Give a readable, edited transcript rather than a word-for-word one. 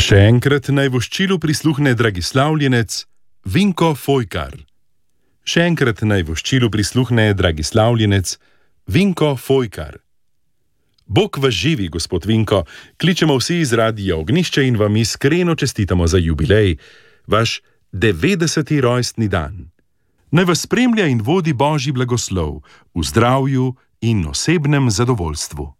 Še enkrat naj voščilu prisluhne dragislavljenec Vinko Fojkar. Še enkrat naj voščilu prisluhne dragislavljenec Vinko Fojkar. Bog vas živi, gospod Vinko, kličemo vsi iz Radia Ognjišče in vam iskreno čestitamo za jubilej, vaš 90. rojstni dan. Naj vas spremlja in vodi Božji blagoslov v zdravju in osebnem zadovoljstvu.